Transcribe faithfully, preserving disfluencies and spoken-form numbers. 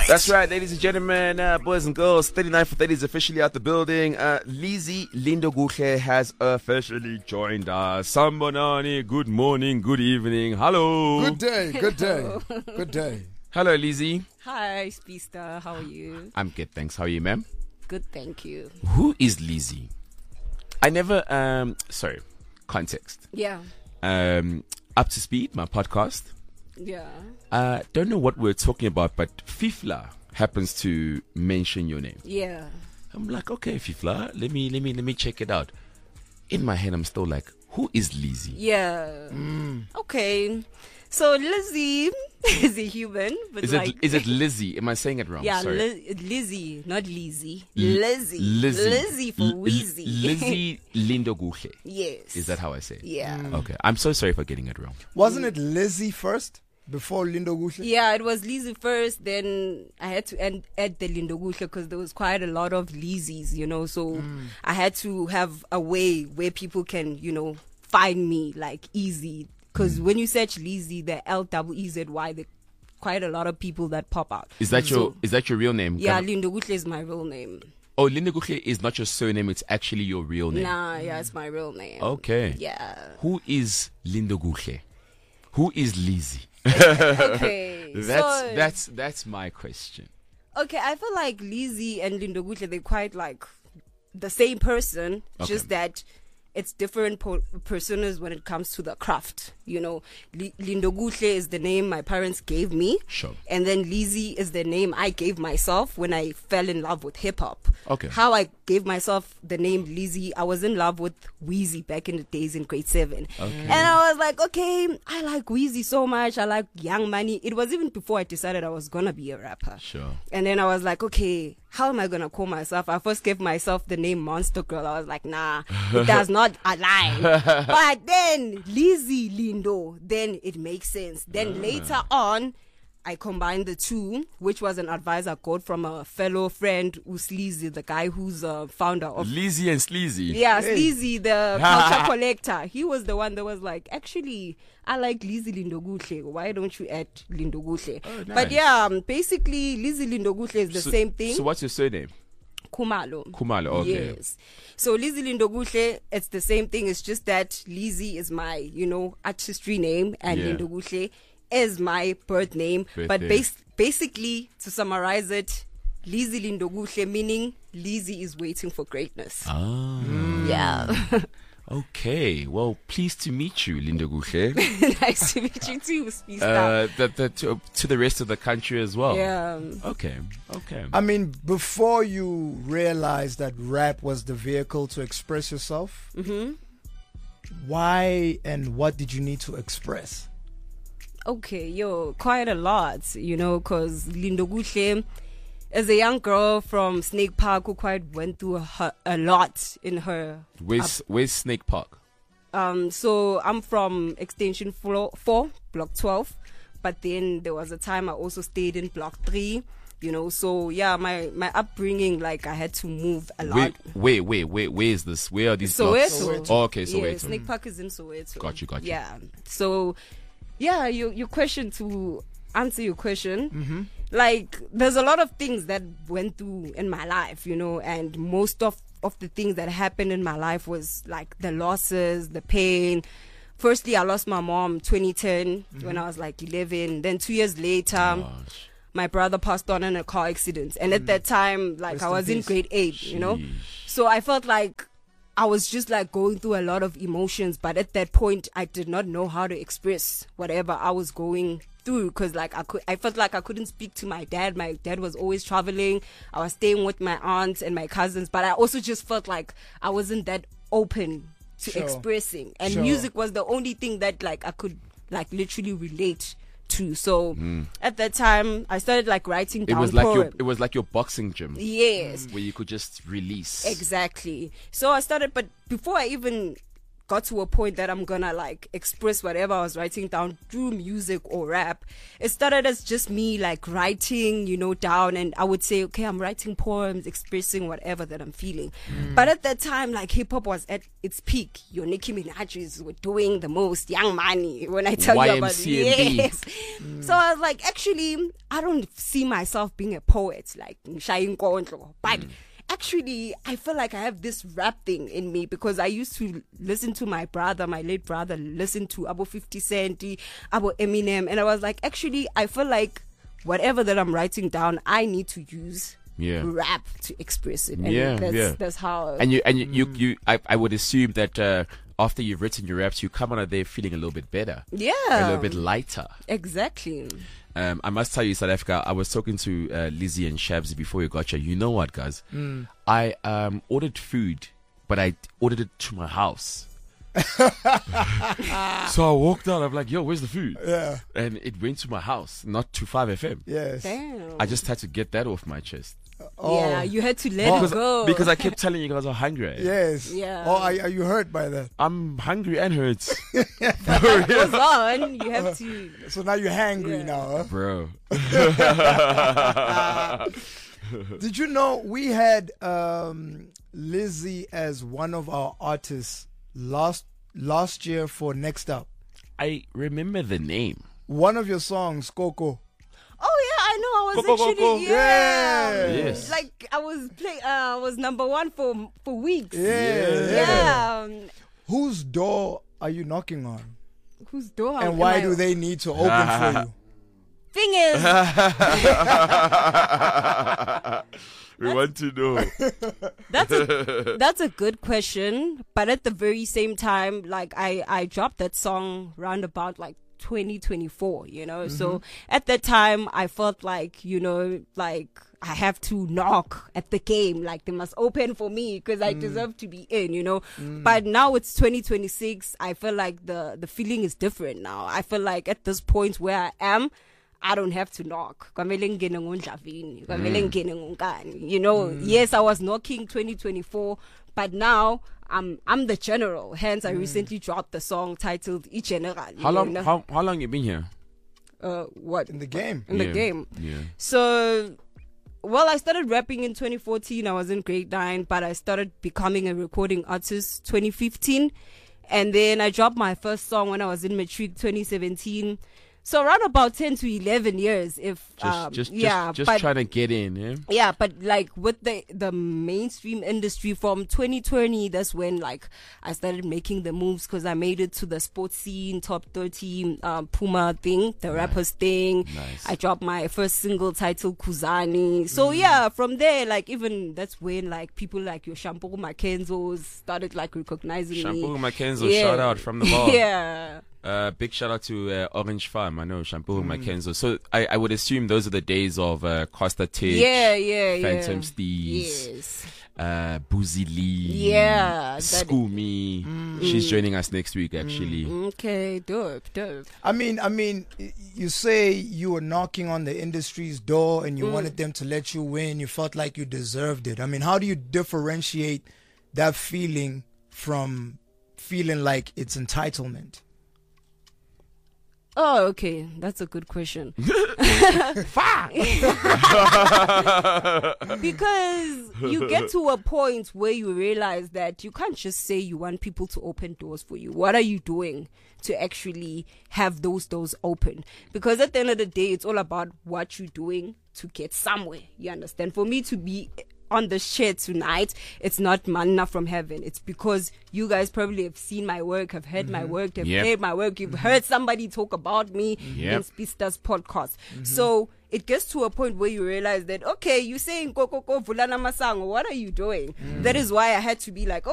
That's right, ladies and gentlemen, uh, boys and girls. thirty-nine for thirty is officially out the building. Uh, Lizzy Lindokuhle has officially joined us. Sambonani, good morning, good evening. Hello. Good day, good day, good day. Hello, Lizzy. Hi, Speedster. How are you? I'm good, thanks. How are you, ma'am? Good, thank you. Who is Lizzy? I never, um, sorry, context. Yeah. Um, Up to Speed, my podcast. Yeah. Uh, don't know what we're talking about, but Fifla happens to mention your name. Yeah. I'm like, okay, Fifla, let me, let me, let me check it out. In my head, I'm still like, who is Lizzy? Yeah. Mm. Okay. So Lizzy is a human, but Is like, it is it Lizzy? Am I saying it wrong? yeah, Sorry. Li- Lizzy, not Lizzy. L- Lizzy. Lizzy. Lizzy for L- Wheezy. Lizzy Lindokuhle. Yes. Is that how I say it? Yeah. Okay. I'm so sorry for getting it wrong. Wasn't it Lizzy first before Lindokuhle? Yeah, it was Lizzy first. Then I had to add, add the Lindokuhle because there was quite a lot of Lizzys, you know. So mm. I had to have a way where people can, you know, find me like easy. Because mm. when you search Lizzy, the L W E Z Y, there quite a lot of people that pop out. Is that so, your is that your real name? Yeah, Lindokuhle is my real name. Oh, Lindokuhle is not your surname; it's actually your real name. Nah, yeah, it's my real name. Okay. Yeah. Who is Lindokuhle? Who is Lizzy? Okay. that's so, that's that's my question. Okay, I feel like Lizzy and Lindokuhle, they're quite like the same person, Okay. just that it's different po- personas when it comes to the craft. You know, Li- Lindokuhle is the name my parents gave me. Sure. And then Lizzy is the name I gave myself when I fell in love with hip hop. Okay. How I gave myself the name Lizzy, I was in love with Wheezy back in the days in grade seven. Okay. And I was like, okay, I like Wheezy so much. I like Young Money. It was even before I decided I was going to be a rapper. Sure. And then I was like, okay, how am I going to call myself? I first gave myself the name Monster Girl. I was like, nah, it does not align. But then Lizzy Lindo, then it makes sense. Then later on, I combined the two, which was an advice I got from a fellow friend, Usleazy, the guy who's a founder of Lizzy and Sleazy. Yeah, Sleazy, the culture collector. He was the one that was like, actually, I like Lizzy Lindokuhle. Why don't you add Lindokuhle? Oh, nice. But yeah, um, basically, Lizzy Lindokuhle is the so, same thing. So what's your surname? Kumalo. Kumalo, okay. Yes. So Lizzy Lindokuhle, it's the same thing. It's just that Lizzy is my, you know, artistry name, and Yeah. Lindokuhle is my birth name. Birth but name. bas- basically, to summarize it, Lizzy Lindokuhle meaning Lizzy is waiting for greatness. Ah. Yeah. Okay. Well, pleased to meet you, Lindokuhle. Nice to meet you too, Speedster. uh, the, the, to, to the rest of the country as well. Yeah. Okay. Okay. I mean, before you realized that rap was the vehicle to express yourself, Mm-hmm. why and what did you need to express? Okay, yo, quite a lot, you know, because Lindokuhle, as a young girl from Snake Park who quite went through a, a lot in her. Where's, where's Snake Park? Um, so I'm from Extension four, four, Block twelve, but then there was a time I also stayed in Block three, you know, so yeah, my, my upbringing, like I had to move a lot. Wait, wait, wait, wait. Where is this? Where are these blocks? Soweto. Oh, okay, Yeah, Soweto. Snake Park is in Soweto. Got you, got you. Yeah. So, yeah, your your question, to answer your question, Mm-hmm. like there's a lot of things that went through in my life, you know, and most of of the things that happened in my life was like the losses, the pain. Firstly, I lost my mom twenty ten Mm-hmm. when I was like eleven. Then two years later, Gosh. my brother passed on in a car accident, and at that time, like Rest I in was in peace. grade eight, you know. Sheesh. So I felt like I was just like going through a lot of emotions, but at that point I did not know how to express whatever I was going through, because like I could, I felt like I couldn't speak to my dad. My dad was always traveling. I was staying with my aunts and my cousins, but I also just felt like I wasn't that open to Sure. expressing, and Sure. music was the only thing that like I could like literally relate to. So at that time I started like writing It down was like your poems. it was like your boxing gym Yes. where you could just release. Exactly. So I started, but before I even got to a point that I'm gonna like express whatever I was writing down through music or rap, it started as just me like writing, you know, down, and I would say, okay, I'm writing poems, expressing whatever that I'm feeling. Mm. But at that time, like hip hop was at its peak. Your Nicki Minaj's were doing the most, Young Money. When I tell you about it, yes. Mm. So I was like, actually, I don't see myself being a poet, like Shayin Kondlo, but. Mm. Actually, I feel like I have this rap thing in me because I used to listen to my brother, my late brother, listen to Abo fifty Cent, Abo Eminem. And I was like, actually, I feel like whatever that I'm writing down, I need to use yeah. rap to express it. And yeah, that's, yeah. that's how. And you, and you, you, you I, I would assume that uh, after you've written your raps, you come out of there feeling a little bit better. Yeah. A little bit lighter. Exactly. Um, I must tell you, South Africa, I was talking to uh, Lizzie and Shabs before you got here. You know what, guys? Mm. I um, ordered food, but I ordered it to my house. So I walked out. I'm like, yo, where's the food? Yeah. And it went to my house, not to five F M. Yes. Damn. I just had to get that off my chest. Oh. Yeah, you had to let because, it go. Because I kept telling you guys I'm hungry. Yes. Yeah. Oh, are, are you hurt by that? I'm hungry and hurts. What goes on? You have to. So now you're hangry Yeah. now, huh? Bro. Did you know we had um, Lizzie as one of our artists last last year for Next Up? I remember the name. One of your songs, Coco. Oh yeah, I know. I was Go, go, go, actually go. yeah, Yes. like I was play. Uh, I was number one for for weeks. Yeah. Yeah. Um, Whose door are you knocking on? whose door? And am why I- do they need to open for you? Thing is, We want to know. that's a that's a good question. But at the very same time, like I I dropped that song round about like twenty twenty-four, you know. Mm-hmm. So at that time, I felt like, you know, like I have to knock at the game, like they must open for me because I mm. deserve to be in, you know. Mm. But now it's twenty twenty-six. I feel like the the feeling is different now. I feel like at this point where I am, I don't have to knock. You know, mm. yes, I was knocking twenty twenty-four, but now I'm I'm the general. Hence, I mm. recently dropped the song titled "I General." How long? How how long you been here? Uh, what in the game? In yeah. the game. Yeah. So, well, I started rapping in twenty fourteen. I was in grade nine, but I started becoming a recording artist twenty fifteen, and then I dropped my first song when I was in matric twenty seventeen. So around about ten to eleven years, if just um, just yeah, just, just but, trying to get in, yeah. Yeah, but like with the the mainstream industry from twenty twenty, that's when like I started making the moves because I made it to the sports scene, top thirty, um, Puma thing, the nice. rappers thing. Nice. I dropped my first single titled Kuzani. So mm. yeah, from there, like even that's when like people like your Shampoo Mackenzos started like recognizing Shampoo me. Mackenzo, yeah. shout out from the bar. Yeah. Uh, big shout out to uh, Orange Farm. I know Shampoo Mm. Mackenzo. So I, I would assume those are the days of uh, Costa Titch, Yeah, yeah, Phantom yeah. Steez, Yes. uh, Boozy Lee, Yeah, that- Scoomy. Mm. She's joining us next week, actually. Okay, dope, dope. I mean, I mean, y- you say you were knocking on the industry's door and you Mm. wanted them to let you win. You felt like you deserved it. I mean, how do you differentiate that feeling from feeling like it's entitlement? Oh, okay. That's a good question. Because you get to a point where you realize that you can't just say you want people to open doors for you. What are you doing to actually have those doors open? Because at the end of the day, it's all about what you're doing to get somewhere. You understand? For me to be on the shit tonight, it's not manna from heaven. It's because you guys probably have seen my work, have heard mm-hmm. my work, have Yep. heard my work. You've mm-hmm. heard somebody talk about me Yep. in Speedstars podcast. Mm-hmm. So it gets to a point where you realize that, okay, you're saying go, go, go, Vulana Masango, what are you doing? Mm. That is why I had to be like,